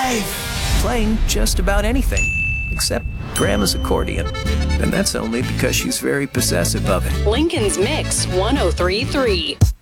life playing just about anything, except Grandma's accordion. And that's only because she's very possessive of it. Lincoln's Mix 1033.